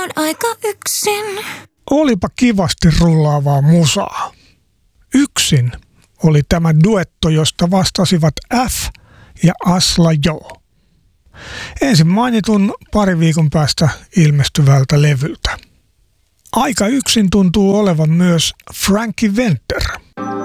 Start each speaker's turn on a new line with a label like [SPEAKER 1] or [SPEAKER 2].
[SPEAKER 1] on aika yksin.
[SPEAKER 2] Olipa kivasti rullaavaa musaa. Yksin oli tämä duetto, josta vastasivat F ja Asla Jo. Ensin mainitun pari viikon päästä ilmestyvältä levyltä. Aika yksin tuntuu olevan myös Frankie Wenter.